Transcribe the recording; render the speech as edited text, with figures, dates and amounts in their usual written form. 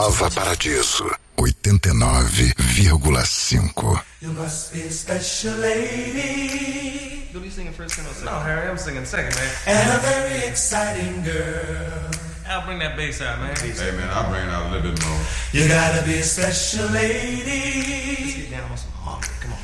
Nova Paradiso 89,5. You must be a special lady. What are you singing first? No, Harry, I'm singing second, man. And a very exciting girl. I'll bring that bass out, man. Hey, man, I'll bring it out a little bit more. You gotta be a special lady. Let's get down on some harmony. Come on.